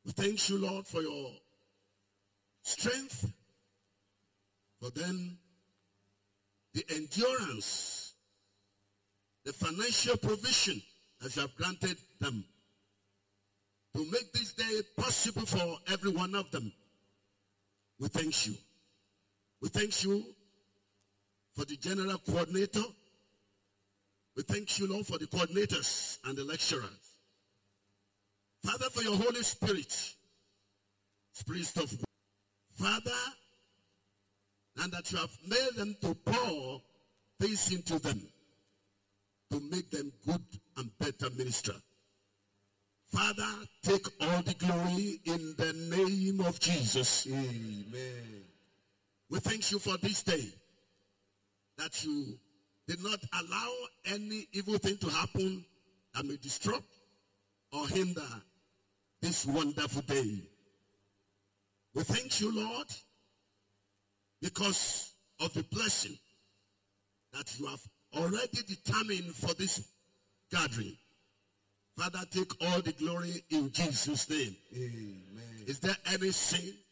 We thank you, Lord, for your strength, for then the endurance, the financial provision as you have granted them to make this day possible for every one of them. We thank you. We thank you for the general coordinator. We thank you, Lord, for the coordinators and the lecturers. Father, for your Holy Spirit, Spirit of Father, and that you have made them to pour this into them to make them good and better minister. Father, take all the glory in the name of Jesus. Amen. We thank you for this day, that you did not allow any evil thing to happen that may disrupt or hinder this wonderful day. We thank you, Lord, because of the blessing that you have already determined for this gathering. Father, take all the glory in Jesus' name. Amen. Is there any sin